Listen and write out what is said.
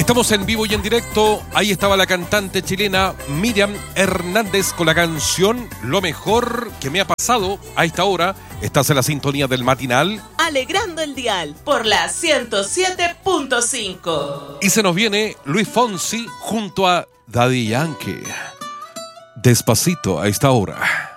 Estamos en vivo y en directo. Ahí estaba la cantante chilena Miriam Hernández con la canción Lo mejor que me ha pasado. A esta hora estás en la sintonía del matinal, alegrando el dial por la 107.5. y se nos viene Luis Fonsi junto a Daddy Yankee. Despacito a esta hora.